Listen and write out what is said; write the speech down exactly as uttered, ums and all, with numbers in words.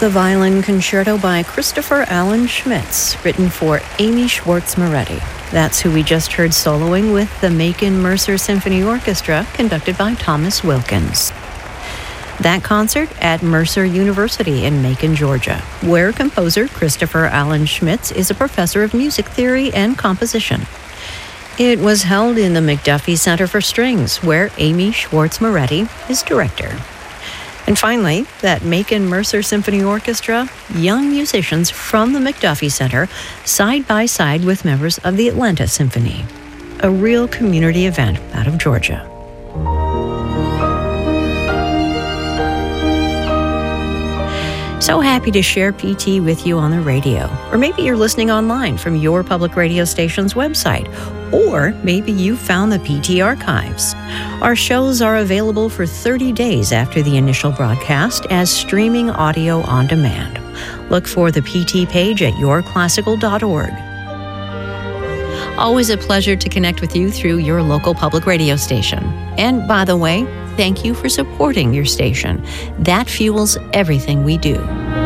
the Violin Concerto by Christopher Alan Schmitz, written for Amy Schwartz Moretti. That's who we just heard soloing with the Macon Mercer Symphony Orchestra, conducted by Thomas Wilkins. That concert at Mercer University in Macon, Georgia, where composer Christopher Alan Schmitz is a professor of music theory and composition. It was held in the McDuffie Center for Strings, where Amy Schwartz Moretti is director. And finally, that Macon Mercer Symphony Orchestra, young musicians from the McDuffie Center, side by side with members of the Atlanta Symphony. A real community event out of Georgia. So happy to share P T with you on the radio. Or maybe you're listening online from your public radio station's website. Or maybe you found the P T archives. Our shows are available for thirty days after the initial broadcast as streaming audio on demand. Look for the P T page at your classical dot org. Always a pleasure to connect with you through your local public radio station. And by the way, thank you for supporting your station. That fuels everything we do.